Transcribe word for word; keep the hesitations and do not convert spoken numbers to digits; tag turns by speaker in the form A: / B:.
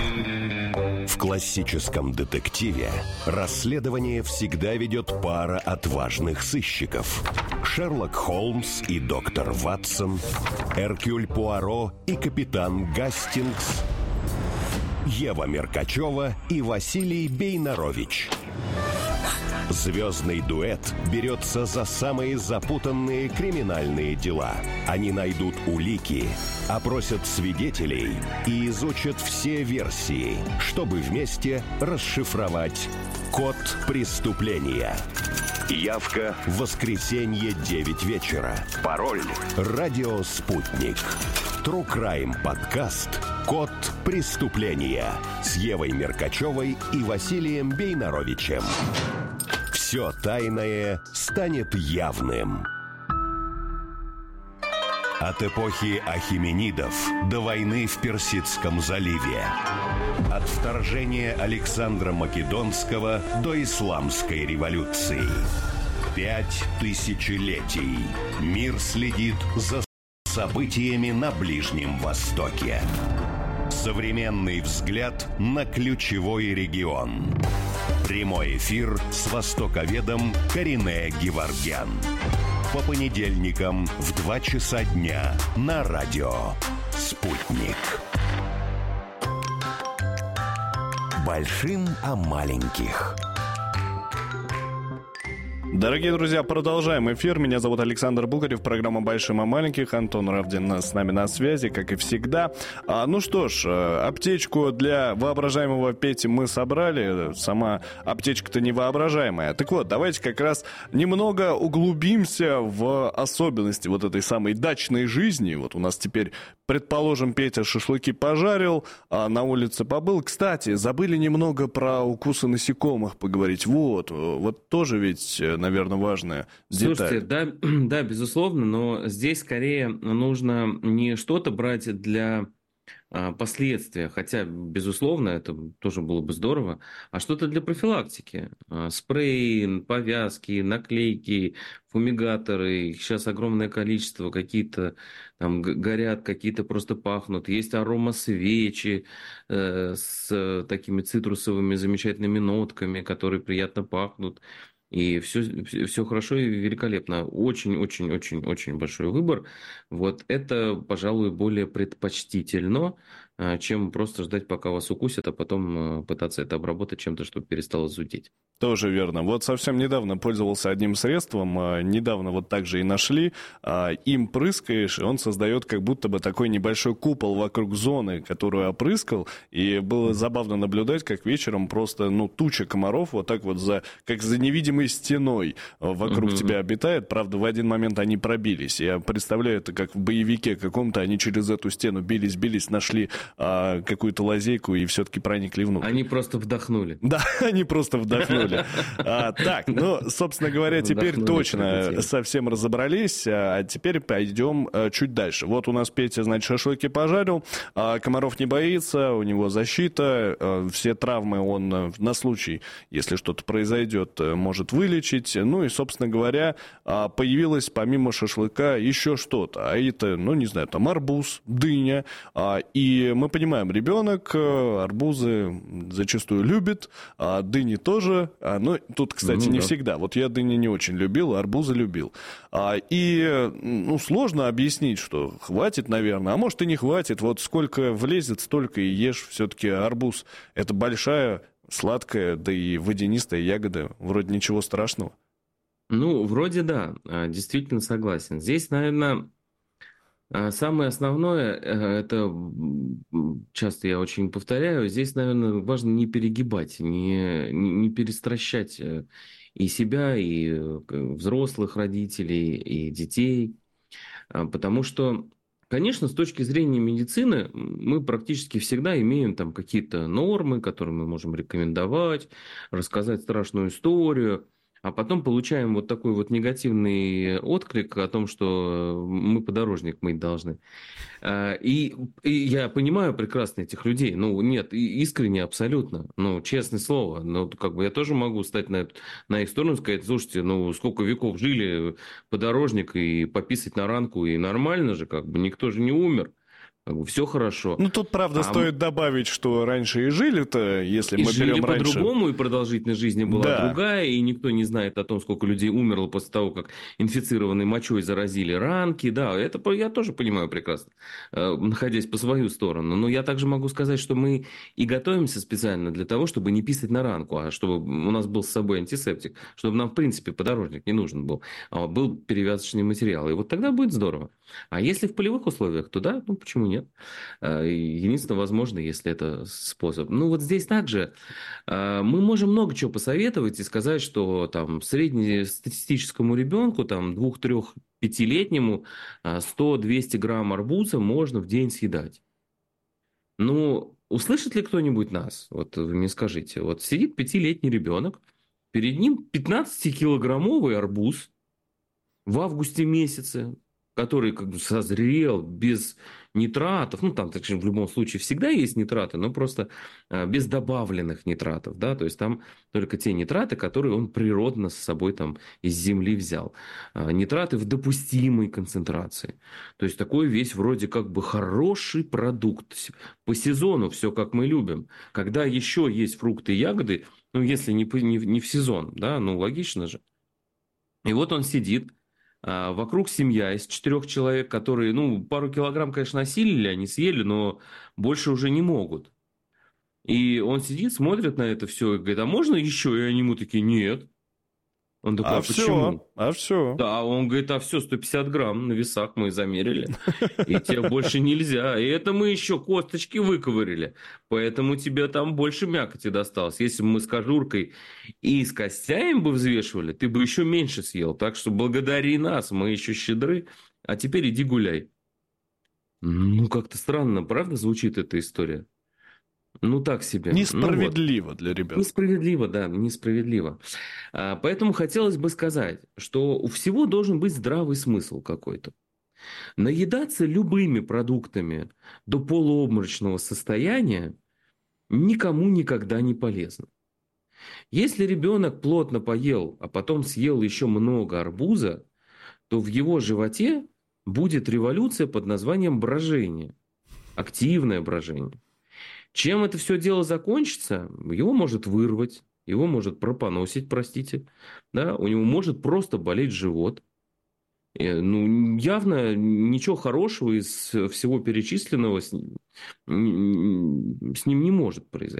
A: В классическом детективе расследование всегда ведет пара отважных сыщиков. Шерлок Холмс и доктор Ватсон, Эркюль Пуаро и капитан Гастингс, Ева Меркачева и Василий Бейнарович. Звездный дуэт берется за самые запутанные криминальные дела. Они найдут улики, опросят свидетелей и изучат все версии, чтобы вместе расшифровать код преступления. Явка в воскресенье девять вечера. Пароль «Радио Спутник». True Crime подкаст «Код преступления» с Евой Меркачевой и Василием Бейнаровичем. Все тайное станет явным. От эпохи ахименидов до войны в Персидском заливе. От вторжения Александра Македонского до Исламской революции. Пять тысячелетий. Мир следит за событиями на Ближнем Востоке. Современный взгляд на ключевой регион. Прямой эфир с востоковедом Каринэ Геворгян. По понедельникам в два часа дня на радио «Спутник». Большим о маленьких.
B: Дорогие друзья, продолжаем эфир. Меня зовут Александр Бухарев, программа «Большим о маленьких». Антон Равдин с нами на связи, как и всегда. А, ну что ж, аптечку для воображаемого Пети мы собрали. Сама аптечка-то невоображаемая. Так вот, давайте как раз немного углубимся в особенности вот этой самой дачной жизни. Вот у нас теперь, предположим, Петя шашлыки пожарил, а на улице побыл. Кстати, забыли немного про укусы насекомых поговорить. Вот, вот тоже ведь... наверное, важная деталь.
C: Слушайте, да, да, безусловно, но здесь скорее нужно не что-то брать для а, последствия, хотя, безусловно, это тоже было бы здорово, а что-то для профилактики. А, спреи, повязки, наклейки, фумигаторы, их сейчас огромное количество, какие-то там горят, какие-то просто пахнут. Есть аромасвечи э, с такими цитрусовыми замечательными нотками, которые приятно пахнут. И все, все хорошо и великолепно. Очень-очень-очень-очень большой выбор. Вот это, пожалуй, более предпочтительно, чем просто ждать, пока вас укусят, а потом пытаться это обработать чем-то, чтобы перестало зудеть.
B: Тоже верно. Вот совсем недавно пользовался одним средством, недавно вот так же и нашли. Им прыскаешь, и он создает как будто бы такой небольшой купол вокруг зоны, которую опрыскал. И было забавно наблюдать, как вечером просто, ну, туча комаров вот так вот, за, как за невидимой стеной вокруг угу. тебя обитает. Правда, в один момент они пробились. Я представляю это как в боевике каком-то. Они через эту стену бились-бились, нашли а, какую-то лазейку и все-таки проникли внутрь.
C: Они просто вдохнули.
B: Да, они просто вдохнули. А, так, ну, собственно говоря, теперь вдохнули точно совсем разобрались. А теперь пойдем чуть дальше. Вот у нас Петя, значит, шашлыки пожарил. А, комаров не боится, у него защита. А, все травмы он на случай, если что-то произойдет, может вылечить. Ну и, собственно говоря, появилось помимо шашлыка еще что-то. А это, ну, не знаю, там арбуз, дыня. И мы понимаем, ребенок арбузы зачастую любит, а дыни тоже. Но тут, кстати, ну, не да. всегда. Вот я дыни не очень любил, а арбузы любил. И, ну, сложно объяснить, что хватит, наверное. А может и не хватит. Вот сколько влезет, столько и ешь. Все-таки арбуз – это большая, сладкая, да и водянистая ягода. Вроде ничего страшного.
C: Ну, вроде да, действительно согласен. Здесь, наверное, самое основное, это часто я очень повторяю, здесь, наверное, важно не перегибать, не, не, не перестращать и себя, и взрослых родителей, и детей, потому что, конечно, с точки зрения медицины мы практически всегда имеем там какие-то нормы, которые мы можем рекомендовать, рассказать страшную историю. А потом получаем вот такой вот негативный отклик о том, что мы подорожник мыть должны. И, и я понимаю прекрасно этих людей. Ну, нет, искренне абсолютно. Ну, честное слово. Ну, как бы я тоже могу стать на, на их сторону и сказать, слушайте, ну, сколько веков жили подорожник и пописать на ранку, и нормально же, как бы никто же не умер. Как бы все хорошо.
B: Ну, тут, правда,
C: А
B: стоит добавить, что раньше и жили-то, если
C: и
B: мы
C: жили
B: берем раньше...
C: по-другому, и продолжительность жизни была
B: Да.
C: другая, и никто не знает о том, сколько людей умерло после того, как инфицированной мочой заразили ранки. Да, это по- я тоже понимаю прекрасно, э, находясь по свою сторону. Но я также могу сказать, что мы и готовимся специально для того, чтобы не писать на ранку, а чтобы у нас был с собой антисептик, чтобы нам, в принципе, подорожник не нужен был, а был перевязочный материал. И вот тогда будет здорово. А если в полевых условиях, то да, ну почему нет? Э, Единственное, возможно, если это способ. Ну вот здесь также э, мы можем много чего посоветовать и сказать, что там среднестатистическому ребенку, там двух-трех-пятилетнему сто-двести грамм арбуза можно в день съедать. Ну, услышит ли кто-нибудь нас? Вот вы мне скажите. Вот сидит пятилетний ребенок, перед ним пятнадцатикилограммовый арбуз в августе месяце, который как бы созрел без нитратов, ну там так, в любом случае всегда есть нитраты, но просто а, без добавленных нитратов, да, то есть там только те нитраты, которые он природно с собой там из земли взял. А, нитраты в допустимой концентрации. То есть такой весь вроде как бы хороший продукт. По сезону все как мы любим. Когда еще есть фрукты и ягоды, ну если не, по- не, в не в сезон, да, ну логично же. И вот он сидит, а, вокруг семья из четырех человек, которые, ну, пару килограмм, конечно, осилили, они съели, но больше уже не могут. И он сидит, смотрит на это все и говорит, а можно еще? И они ему такие, нет. Он такой,
B: А
C: а
B: все,
C: почему?
B: а все.
C: Да, он говорит, а все, сто пятьдесят грамм на весах мы замерили, и тебе больше нельзя. И это мы еще косточки выковырили, поэтому тебе там больше мякоти досталось. Если бы мы с кожуркой и с костями бы взвешивали, ты бы еще меньше съел. Так что благодари нас, мы еще щедры, а теперь иди гуляй. Ну, как-то странно, правда, звучит эта история? Ну, так себе. Ну, вот.
B: Несправедливо для ребенка.
C: Несправедливо, да, несправедливо. А, Поэтому хотелось бы сказать, что у всего должен быть здравый смысл какой-то. Наедаться любыми продуктами до полуобморочного состояния никому никогда не полезно. Если ребенок плотно поел, а потом съел еще много арбуза, то в его животе будет революция под названием брожение. Активное брожение. Чем это все дело закончится? Его может вырвать, его может пропоносить, простите. Да? У него может просто болеть живот. Э, Ну, явно ничего хорошего из всего перечисленного с, ним- с ним не может произойти.